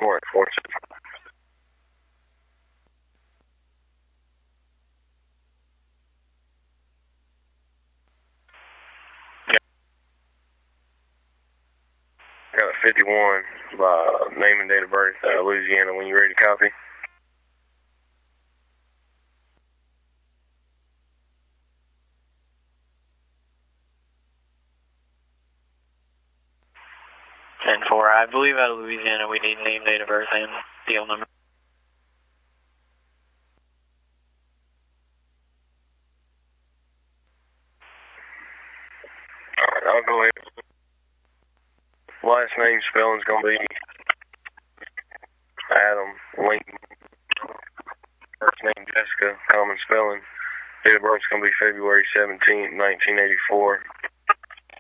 Warrant 46. Got a 51 by name and date of birth, Louisiana. When you ready to copy? I believe out of Louisiana we need name, date of birth, and deal number. Alright, I'll go ahead. Last name spelling's gonna be Adam Lincoln. First name Jessica, common spelling. Date of birth's gonna be February 17th, 1984.